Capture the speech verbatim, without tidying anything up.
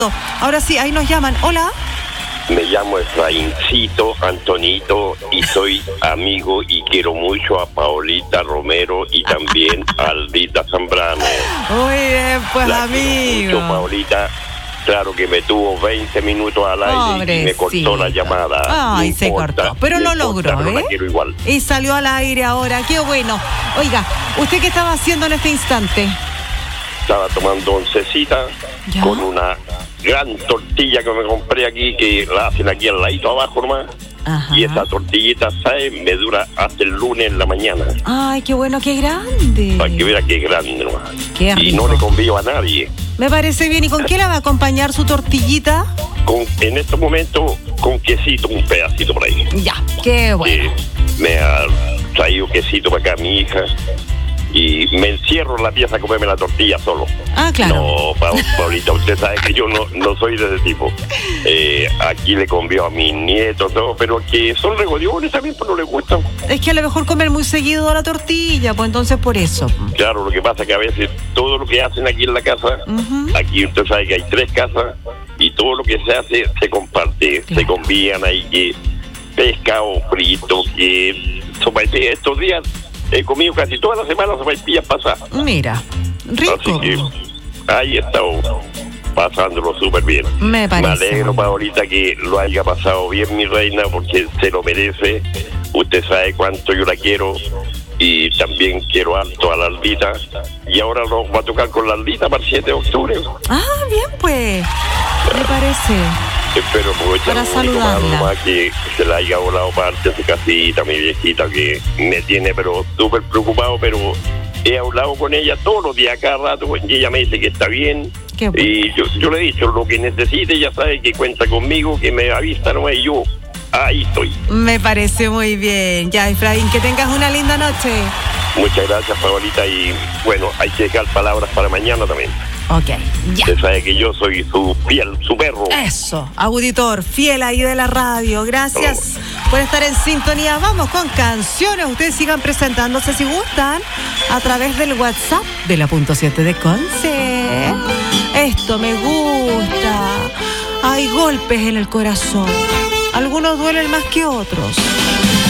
Ahora sí, ahí nos llaman. Hola. Me llamo Efraincito Antonito y soy amigo y quiero mucho a Paolita Romero y también a Aldita Zambrano. Muy bien, pues La amigo. quiero mucho, Paolita. Claro que me tuvo veinte minutos al aire Pobrecito. y me cortó la llamada. Ay, No se importa, cortó. Pero no lo importa, logró, pero ¿eh? la quiero igual. Y salió al aire ahora. Qué bueno. Oiga, ¿usted qué estaba haciendo en este instante? Estaba tomando oncecita ¿Ya? con una gran tortilla que me compré aquí, que la hacen aquí al ladito abajo nomás. Ajá. Y esa tortillita, ¿sabes? Me dura hasta el lunes en la mañana. Ay, qué bueno, qué grande. Para que vea que es grande nomás. Qué Y rico. no le convío a nadie. Me parece bien. ¿Y con qué la va a acompañar su tortillita? Con, en estos momentos, con quesito, un pedacito por ahí. Ya, qué bueno. Eh, me ha traído quesito para acá mi hija. Y me encierro en la pieza a comerme la tortilla solo. Ah, claro. No, Pa- Paulita, usted sabe que yo no, no soy de ese tipo. Eh, aquí le convío a mis nietos, todo, pero que son regodiones también, pues no les gustan. Es que a lo mejor comer muy seguido la tortilla, pues entonces por eso. Claro, lo que pasa es que a veces todo lo que hacen aquí en la casa, Ujú. aquí usted sabe que hay tres casas, y todo lo que se hace se comparte, Claro. se convían ahí que pescado frito, que sopaipillas. Estos días he comido casi toda la semana sopaipillas pasadas. Mira, rico. Así que ahí he estado pasándolo súper bien. Me parece. Me alegro, Paolita, que lo haya pasado bien, mi reina, porque se lo merece. Usted sabe cuánto yo la quiero y también quiero harto a la Aldita. Y ahora nos va a tocar con la Aldita para el siete de octubre. Ah, bien, pues. Me parece. Espero aprovechar Para un único más, saludarla. nomás que se la haya volado parte de su casita, mi viejita, que me tiene pero súper preocupado, pero he hablado con ella todos los días, cada rato, y ella me dice que está bien. Qué bueno. Y yo, yo le he dicho, lo que necesite, ella sabe que cuenta conmigo, que me avisa, no es yo. Ahí estoy. Me parece muy bien. Ya, Efraín, que tengas una linda noche. Muchas gracias, Paolita, y bueno, hay que dejar palabras para mañana también. Ok, ya. Usted sabe que yo soy su fiel, su perro. Eso, auditor, fiel ahí de la radio. Gracias por estar en sintonía. Vamos con canciones. Ustedes sigan presentándose si gustan a través del WhatsApp de la punto siete de Conce. Esto me gusta. Hay golpes en el corazón. Algunos duelen más que otros.